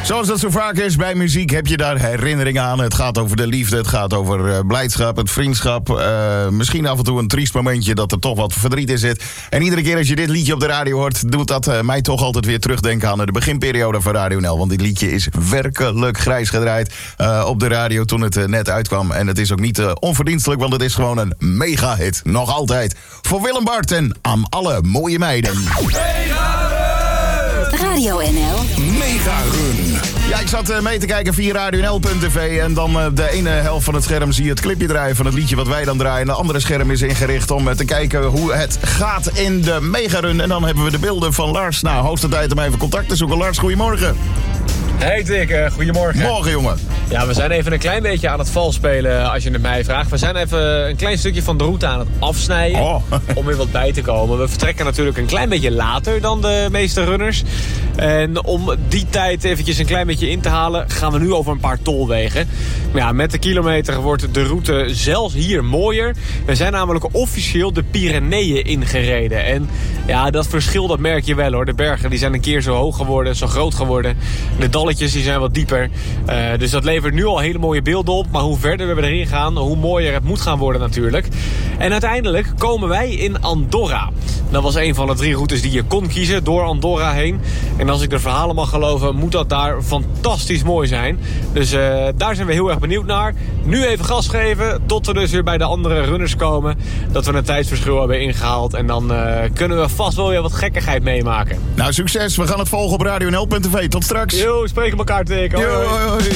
Zoals dat zo vaak is bij muziek, heb je daar herinneringen aan. Het gaat over de liefde, het gaat over blijdschap, het vriendschap. Misschien af en toe een triest momentje dat er toch wat verdriet in zit. En iedere keer als je dit liedje op de radio hoort, doet dat mij toch altijd weer terugdenken aan de beginperiode van Radio NL. Want dit liedje is werkelijk grijs gedraaid op de radio toen het net uitkwam. En het is ook niet onverdienstelijk, want het is gewoon een mega-hit. Nog altijd. Voor Willem Bart en aan alle mooie meiden. Radio NL. Mega Run. Ja, ik zat mee te kijken via radionl.tv en dan de ene helft van het scherm zie je het clipje draaien van het liedje wat wij dan draaien. En de andere scherm is ingericht om te kijken hoe het gaat in de Mega Run. En dan hebben we de beelden van Lars. Nou, hoogste tijd om even contact te zoeken. Lars, goedemorgen. Hey Dick, goedemorgen. Morgen, jongen. Ja, we zijn even een klein beetje aan het vals spelen als je het mij vraagt. We zijn even een klein stukje van de route aan het afsnijden om weer wat bij te komen. We vertrekken natuurlijk een klein beetje later dan de meeste runners. En om die tijd eventjes een klein beetje in te halen, gaan we nu over een paar tolwegen. Maar ja, met de kilometer wordt de route zelfs hier mooier. We zijn namelijk officieel de Pyreneeën ingereden. En ja, dat verschil dat merk je wel hoor. De bergen die zijn een keer zo hoog geworden, zo groot geworden. De dalletjes die zijn wat dieper. Dus dat levert nu al hele mooie beelden op. Maar hoe verder we erin gaan, hoe mooier het moet gaan worden natuurlijk. En uiteindelijk komen wij in Andorra. Dat was een van de 3 routes die je kon kiezen door Andorra heen. En als ik de verhalen mag geloven, moet dat daar fantastisch mooi zijn. Dus daar zijn we heel erg benieuwd naar. Nu even gas geven, tot we dus weer bij de andere runners komen. Dat we een tijdsverschil hebben ingehaald. En dan kunnen we vast wel weer wat gekkigheid meemaken. Nou, succes. We gaan het volgen op radionl.tv. Tot straks. Yo, spreken elkaar tegen. Hoi, hoi, hoi.